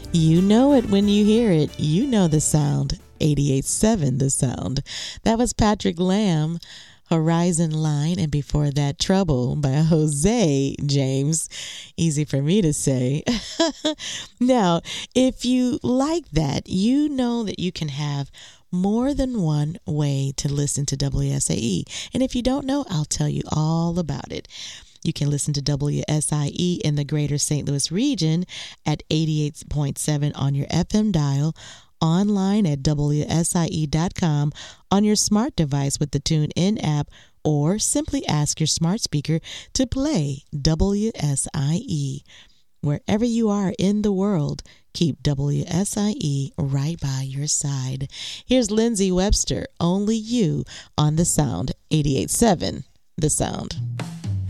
You know it when you hear it. You know the sound. 88.7 The Sound. That was Patrick Lamb, Horizon Line, and before that, Trouble by Jose James. Easy for me to say. Now, if you like that, you know that you can have more than one way to listen to WSAE. And if you don't know, I'll tell you all about it. You can listen to WSIE in the greater St. Louis region at 88.7 on your FM dial, online at WSIE.com, on your smart device with the TuneIn app, or simply ask your smart speaker to play WSIE. Wherever you are in the world, keep WSIE right by your side. Here's Lindsay Webster, Only You, on The Sound, 88.7 The Sound.